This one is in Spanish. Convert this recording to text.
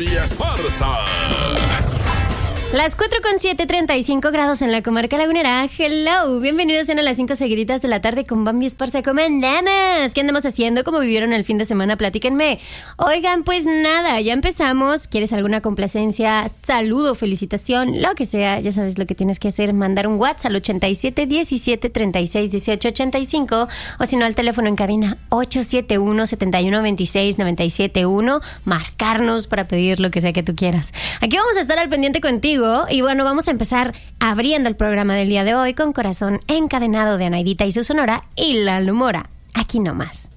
Bambi Esparza. Las 4:07, 35 grados en la comarca lagunera. Hello, bienvenidos a las 5 seguiditas de la tarde con Bambi Esparza. ¿Cómo andamos? ¿Qué andamos haciendo? ¿Cómo vivieron el fin de semana? Platíquenme. Oigan, pues nada, ya empezamos. ¿Quieres alguna complacencia, saludo, felicitación, lo que sea? Ya sabes lo que tienes que hacer, mandar un WhatsApp al 87 17 36 18 85 o si no al teléfono en cabina 871 71 26 97 1. Marcarnos para pedir lo que sea que tú quieras. Aquí vamos a estar al pendiente contigo. Y bueno, vamos a empezar abriendo el programa del día de hoy con Corazón Encadenado de Anaidita y su Sonora y Lalo Mora. Aquí nomás.